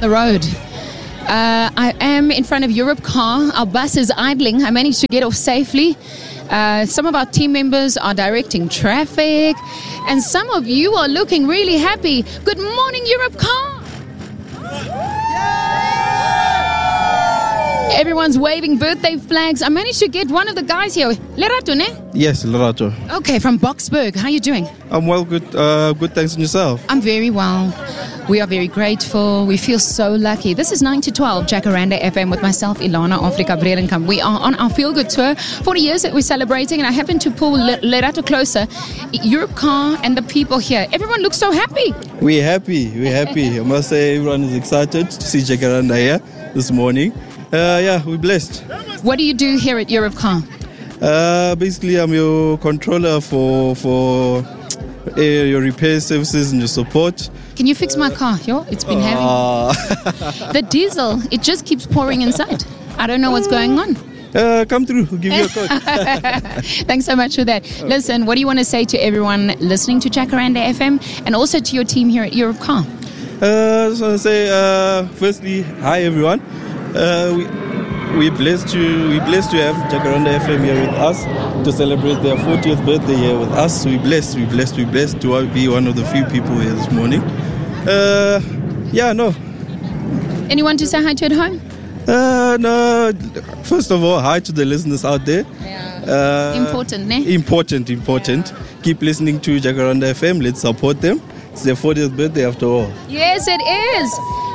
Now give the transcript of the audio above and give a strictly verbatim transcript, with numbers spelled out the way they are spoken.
the road. Uh, I am in front of Europcar. Our bus is idling. I managed to get off safely. Uh, some of our team members are directing traffic, and some of you are looking really happy. Good morning, Europcar. Everyone's waving birthday flags. I managed to get one of the guys here. Lerato, ne? Yes, Lerato. Okay, from Boksburg. How are you doing? I'm well, good. Uh, good, thanks, and yourself? I'm very well. We are very grateful. We feel so lucky. This is nine to twelve, Jacaranda F M with myself, Ilana Afrika Bredenkamp. We are on our feel-good tour. forty years that we're celebrating, and I happen to pull Lerato closer. Europcar and the people here. Everyone looks so happy. We're happy. We're happy. I must say everyone is excited to see Jacaranda here this morning. Uh, yeah, we're blessed. What do you do here at Europcar? Uh, basically, I'm your controller for for uh, your repair services and your support. Can you fix my car? Yo, it's been heavy. Uh, The diesel, it just keeps pouring inside. I don't know what's going on. Uh, come through, we'll give you a call. Thanks so much for that. Listen, what do you want to say to everyone listening to Jacaranda F M and also to your team here at Europcar? Uh, I just want to say, uh, firstly, hi everyone. Uh, we we're blessed to we blessed to have Jacaranda F M here with us to celebrate their fortieth birthday here with us. So we're blessed, we're blessed, we're blessed to be one of the few people here this morning. Uh, yeah, no. Anyone to say hi to at home? Uh, no. First of all, hi to the listeners out there. Yeah. Uh, important, ne? Important, important. Yeah. Keep listening to Jacaranda F M. Let's support them. It's their fortieth birthday after all. Yes, it is.